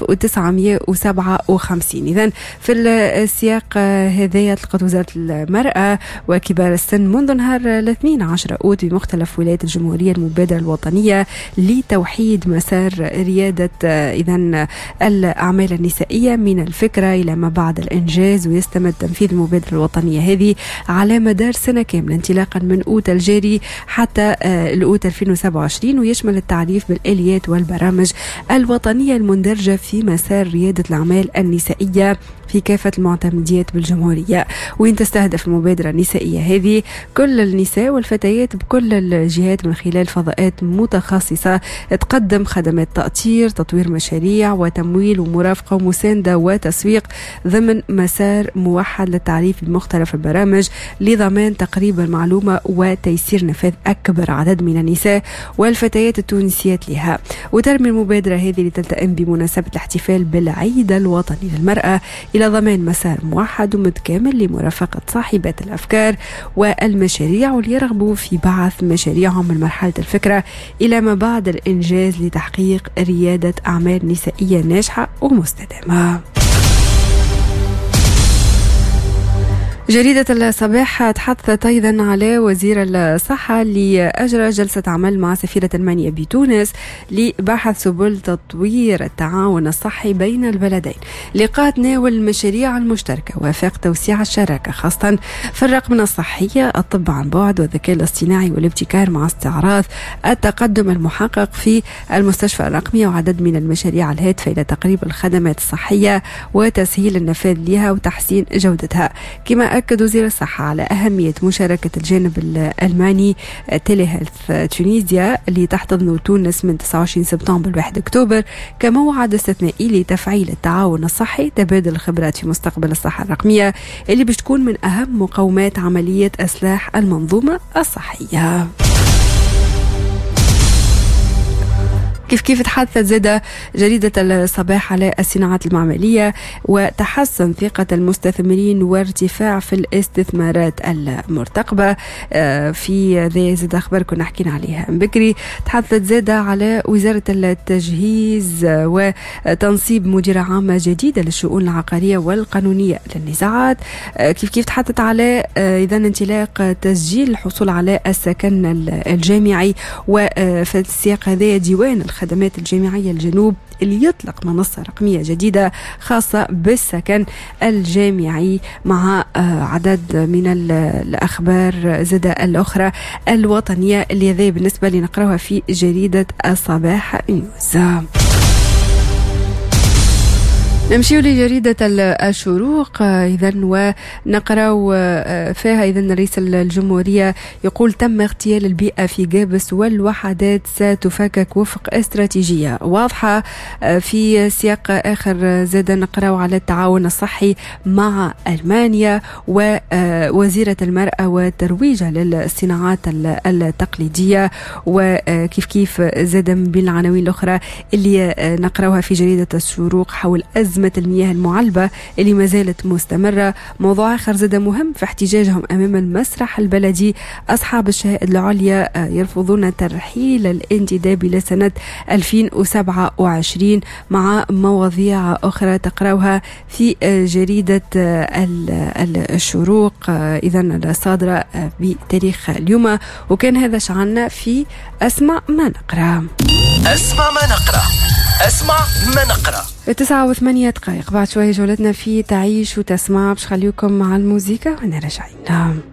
1957. إذن في السياق هذا طلقت وزارة المرأة وكبار السن منذ نهار 12 أوت بمختلف ولايات الجمهورية المبادرة الوطنية لتوحيد مسار ريادة إذن الأعمال النسائية من الفكرة إلى ما بعد الإنجاز، ويستمر تنفيذ المبادرة الوطنية هذه على مدار سنة كاملة انطلاقا من أوت الجاري حتى الأوت 2027، ويشمل التعريف بالآليات والبرامج الوطنية المندرجة في مسار ريادة الأعمال النسائية في كافة المعتمديات بالجمهورية. وين تستهدف المبادرة النسائية هذه كل النساء والفتيات بكل الجهات من خلال فضاءات متخصصة تقدم خدمات تأطير، تطوير مشاريع وتمويل ومرافقة ومساندة وتسويق ضمن مسار موحد للتعريف بمختلف البرامج لضمان تقريب المعلومة وتيسير نفاذ أكبر عدد من النساء والفتيات التونسيات لها. وترمي المبادرة هذه لتلتئم بمناسبة الاحتفال بالعيد الوطني للمرأة إلى ضمان مسار موحد ومتكامل لمرافقة صاحبات الأفكار والمشاريع واللي يرغبوا في بعث مشاريعهم من مرحلة الفكرة إلى ما بعد الإنجاز لتحقيق ريادة أعمال نسائية ناجحة ومستدامة. جريدة الصباح تحدثت أيضا على وزير الصحة اللي أجرى جلسة عمل مع سفيرة ألمانيا بتونس لبحث سبل تطوير التعاون الصحي بين البلدين. لقاء تناول المشاريع المشتركة وافق توسيع الشراكة خاصة في الرقمنة الصحية، الطب عن بعد والذكاء الاصطناعي والابتكار، مع استعراض التقدم المحقق في المستشفى الرقمية وعدد من المشاريع الهادفة إلى تقريب الخدمات الصحية وتسهيل النفاذ لها وتحسين جودتها. كما أكد وزير الصحة على أهمية مشاركة الجانب الألماني تيلي هيلث تونيزيا اللي تحتضن تونس من 29 سبتمبر ل 1 أكتوبر كموعد استثنائي لتفعيل التعاون الصحي، تبادل الخبرات في مستقبل الصحة الرقمية اللي باش تكون من أهم مقومات عملية إصلاح المنظومة الصحية. كيف تحدثت زادة جريدة الصباح على الصناعات المعملية وتحسن ثقة المستثمرين وارتفاع في الاستثمارات المرتقبة. في ذي زادة أخبار كنا حكينا عليها بكري. تحدثت زادة على وزارة التجهيز وتنصيب مديرة عامة جديدة للشؤون العقارية والقانونية للنزاعات. كيف تحدثت على إذا انطلاق تسجيل الحصول على السكن الجامعي، وفي السياق هذا ديوان الخدمات الجامعية الجنوب اللي يطلق منصة رقمية جديدة خاصة بالسكن الجامعي، مع عدد من الأخبار زادة الأخرى الوطنية اللي ذي بالنسبة لنقرأها في جريدة الصباح نيوز. نمشي لجريدة الشروق إذن ونقرأ فيها إذن رئيس الجمهورية يقول تم اغتيال البيئة في جابس والوحدات ستفكك وفق استراتيجية واضحة. في سياق آخر زاد نقرأ على التعاون الصحي مع ألمانيا ووزيرة المرأة وترويجها للصناعات التقليدية. وكيف زاد بالعناوين الأخرى اللي نقرأها في جريدة الشروق حول أزمة المياه المعلبة اللي ما زالت مستمرة. موضوع آخر زاد مهم في احتجاجهم أمام المسرح البلدي، أصحاب الشهائد العليا يرفضون ترحيل الانتداب إلى سنة 2027، مع مواضيع أخرى تقرأوها في جريدة الشروق إذن الصادرة بتاريخ اليوم. وكان هذا شعرنا في أسمع ما نقرأ. أسمع ما نقرأ، أسمع ما نقرأ. 9:08 بعد شوية جولتنا في تعيش وتسمع، باش خليكم مع الموسيقى ونرجعين.